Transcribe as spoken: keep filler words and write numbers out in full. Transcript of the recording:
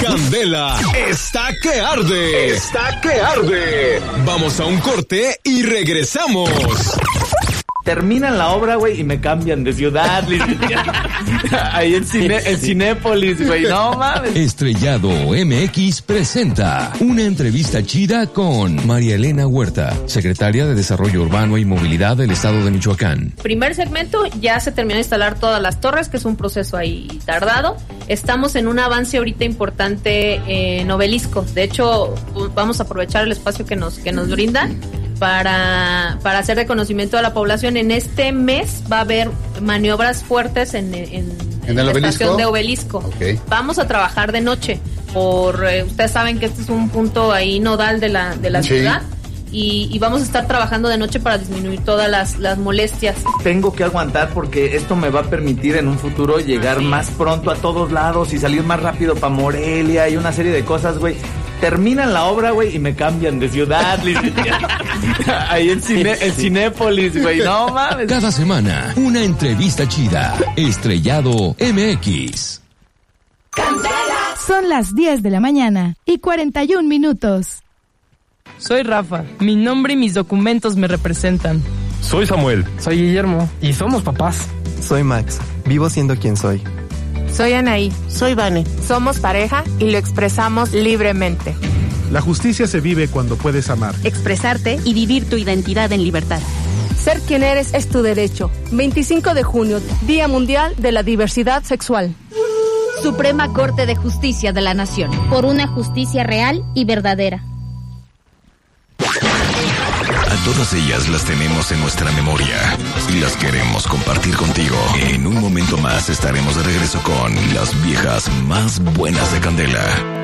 Candela está que arde. Está que arde. Vamos a un corte y regresamos. Terminan la obra, güey, y me cambian de ciudad. Ahí en, cine, en Cinépolis, güey, no mames. Estrellado M X presenta una entrevista chida con María Elena Huerta, secretaria de Desarrollo Urbano y Movilidad del Estado de Michoacán. Primer segmento, ya se terminó de instalar todas las torres, que es un proceso ahí tardado. Estamos en un avance ahorita importante en Obelisco. De hecho, vamos a aprovechar el espacio que nos, que nos brindan para, para hacer reconocimiento a la población. En este mes va a haber maniobras fuertes en, en, ¿En la el estación obelisco? de Obelisco. Okay. Vamos a trabajar de noche. Por eh, ustedes saben que este es un punto ahí nodal de la, de la Sí. ciudad. Y, y vamos a estar trabajando de noche para disminuir todas las, las molestias. Tengo que aguantar porque esto me va a permitir en un futuro llegar Así más es. pronto a todos lados y salir más rápido para Morelia y una serie de cosas, güey. Terminan la obra, güey, y me cambian de ciudad. Ahí en, cine, en Cinépolis, güey, no mames. Cada semana, una entrevista chida. Estrellado M X. Son las diez de la mañana y cuarenta y un minutos. Soy Rafa, mi nombre y mis documentos me representan. Soy Samuel. Soy Guillermo y somos papás. Soy Max, vivo siendo quien soy. Soy Anaí. Soy Vane. Somos pareja y lo expresamos libremente. La justicia se vive cuando puedes amar. Expresarte y vivir tu identidad en libertad. Ser quien eres es tu derecho. veinticinco de junio, Día Mundial de la Diversidad Sexual. Suprema Corte de Justicia de la Nación. Por una justicia real y verdadera. A todas ellas las tenemos en nuestra memoria y las queremos compartir contigo. En un momento más estaremos de regreso con las viejas más buenas de Candela.